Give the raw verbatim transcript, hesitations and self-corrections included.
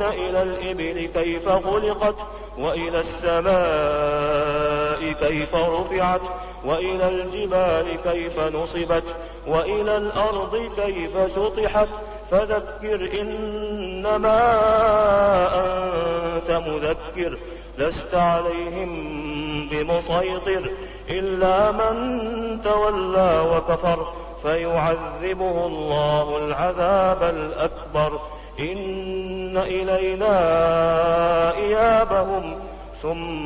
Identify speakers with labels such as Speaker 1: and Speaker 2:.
Speaker 1: إلى الإبل كيف خلقت وإلى السماء كيف رفعت وإلى الجبال كيف نصبت وإلى الأرض كيف سطحت فذكر إنما أنت مذكر لست عليهم بمسيطر إلا من تولى وكفر فيعذبه الله العذاب الأكبر إن إلينا إيابهم ثم